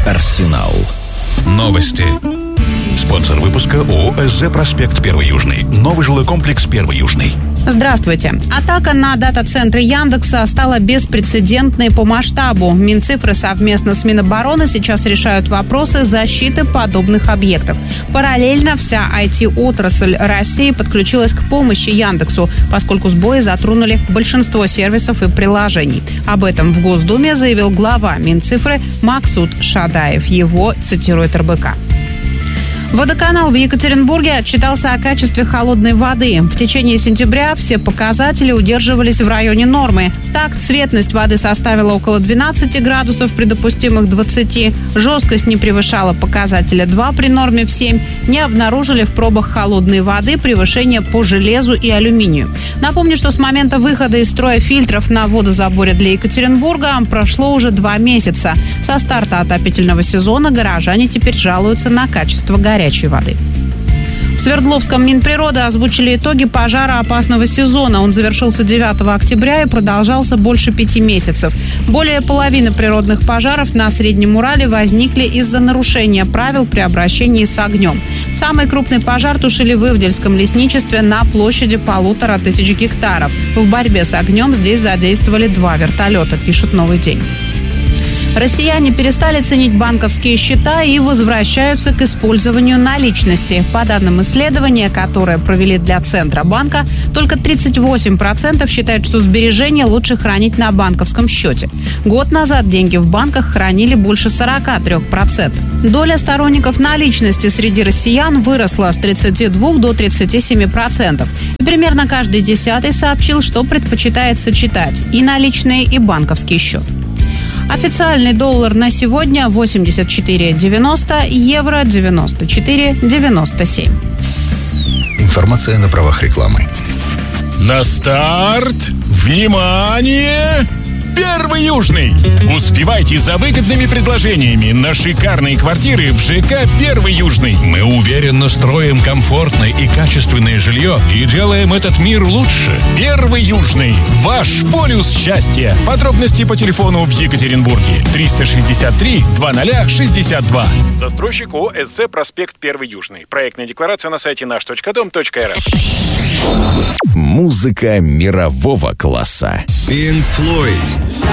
Арсенал. Новости. Спонсор выпуска ООО «СЗ Проспект 1 Южный». Новый жилой комплекс 1 Южный. Здравствуйте. Атака на дата-центры Яндекса стала беспрецедентной по масштабу. Минцифры совместно с Минобороны сейчас решают вопросы защиты подобных объектов. Параллельно вся IT-отрасль России подключилась к помощи Яндексу, поскольку сбои затронули большинство сервисов и приложений. Об этом в Госдуме заявил глава Минцифры Максут Шадаев. Его цитирует РБК. Водоканал в Екатеринбурге отчитался о качестве холодной воды. В течение сентября все показатели удерживались в районе нормы. Так, цветность воды составила около 12 градусов при допустимых 20. Жесткость не превышала показателя 2 при норме в 7. Не обнаружили в пробах холодной воды превышения по железу и алюминию. Напомню, что с момента выхода из строя фильтров на водозаборе для Екатеринбурга прошло уже 2 месяца. Со старта отопительного сезона горожане теперь жалуются на качество горячей воды. В Свердловском Минприроды озвучили итоги пожароопасного сезона. Он завершился 9 октября и продолжался больше 5 месяцев. Более половины природных пожаров на Среднем Урале возникли из-за нарушения правил при обращении с огнем. Самый крупный пожар тушили в Ивдельском лесничестве на площади 1500 гектаров. В борьбе с огнем здесь задействовали 2 вертолета, пишет «Новый день». Россияне перестали ценить банковские счета и возвращаются к использованию наличности. По данным исследования, которое провели для Центробанка, только 38% считают, что сбережения лучше хранить на банковском счете. Год назад деньги в банках хранили больше 43%. Доля сторонников наличности среди россиян выросла с 32 до 37%. И примерно каждый 10-й сообщил, что предпочитает сочетать и наличные, и банковский счет. Официальный доллар на сегодня 84,90, евро 94,97. Информация на правах рекламы. На старт! Внимание! 1 Южный! Успевайте за выгодными предложениями на шикарные квартиры в ЖК 1 Южный. Мы уверенно строим комфортное и качественное жилье и делаем этот мир лучше. 1 Южный. Ваш полюс счастья. Подробности по телефону в Екатеринбурге. 363-2062. Застройщик ООО «СЗ Проспект 1 Южный». Проектная декларация на сайте наш.дом.рф. Музыка мирового класса. Pink Floyd.